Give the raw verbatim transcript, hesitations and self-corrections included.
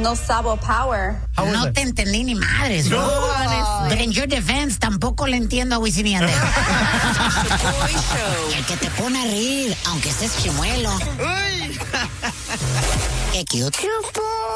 no sabo power. No te entendí ni madres. No. But in your defense, tampoco le entiendo a Wisin y Yandel. El que te pone a reír, aunque estés chimuelo. Qué cute.